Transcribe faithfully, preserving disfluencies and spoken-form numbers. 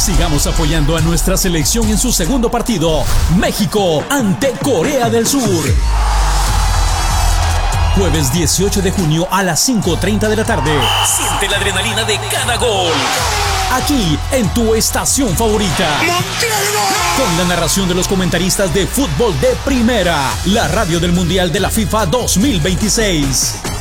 Sigamos apoyando a nuestra selección en su segundo partido, México ante Corea del Sur. Jueves dieciocho de junio a las cinco treinta de la tarde. Siente la adrenalina de cada gol. Aquí, en tu estación favorita. Con la narración de los comentaristas de fútbol de primera. La radio del Mundial de la FIFA dos mil veintiséis.